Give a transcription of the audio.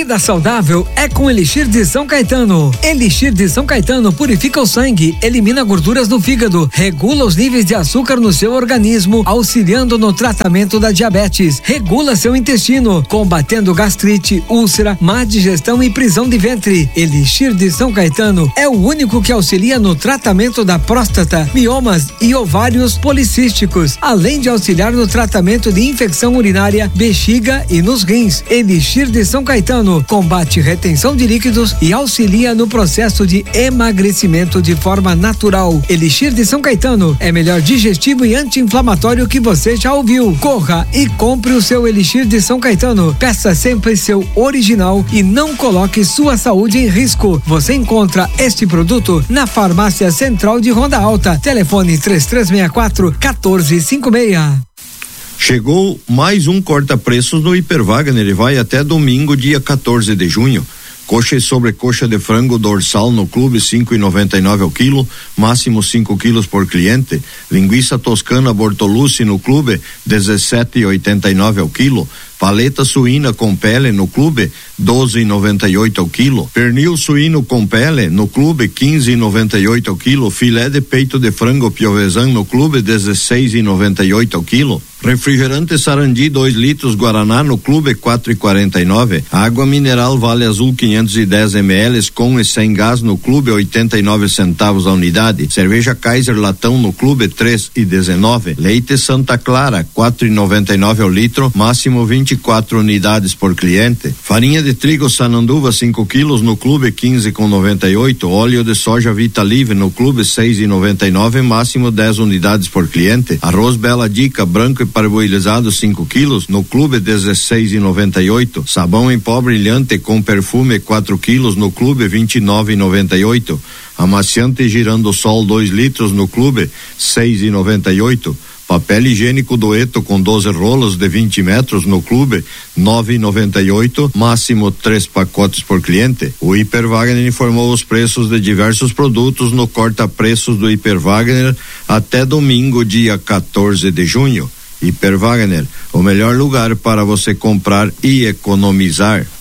Vida saudável é com Elixir de São Caetano. Elixir de São Caetano purifica o sangue, elimina gorduras no fígado, regula os níveis de açúcar no seu organismo, auxiliando no tratamento da diabetes, regula seu intestino, combatendo gastrite, úlcera, má digestão e prisão de ventre. Elixir de São Caetano é o único que auxilia no tratamento da próstata, miomas e ovários policísticos, além de auxiliar no tratamento de infecção urinária, bexiga e nos rins. Elixir de São Caetano combate retenção de líquidos e auxilia no processo de emagrecimento de forma natural. Elixir de São Caetano é melhor digestivo e anti-inflamatório que você já ouviu. Corra e compre o seu Elixir de São Caetano. Peça sempre seu original e não coloque sua saúde em risco. Você encontra este produto na Farmácia Central de Ronda Alta. Telefone 3364-1456. Chegou mais um corta-preços no Hiper Wagner e vai até domingo, dia 14 de junho. Coxa e sobrecoxa de frango dorsal no clube 5,99 ao quilo, máximo 5 quilos por cliente. Linguiça toscana Bortolucci no clube 17,89 ao quilo. Paleta suína com pele no clube 12,98 ao quilo. Pernil suíno com pele no clube 15,98 ao quilo. Filé de peito de frango piovesan no clube 16,98 ao quilo. Refrigerante Sarandi 2 litros Guaraná no clube 4,49. Água mineral Vale Azul 510 ml com e sem gás no clube 89 centavos a unidade. Cerveja Kaiser latão no clube 3,19. Leite Santa Clara 4,99 ao litro, máximo 24 unidades por cliente. Farinha de trigo Sananduva 5 quilos no clube 15,98. Óleo de soja Vita Live no clube 6,99, máximo 10 unidades por cliente. Arroz Bela Dica branco e parboilizado 5 quilos no clube 16,98. Sabão em pó brilhante com perfume 4 quilos no clube 29,98. Amaciante Girando Sol 2 litros no clube 6,98. Papel higiênico Dueto com 12 rolos de 20 metros no clube 9,98, máximo 3 pacotes por cliente. O Hiper Wagner informou os preços de diversos produtos no corta-preços do Hiper Wagner até domingo, dia 14 de junho. Hiper Wagner, o melhor lugar para você comprar e economizar.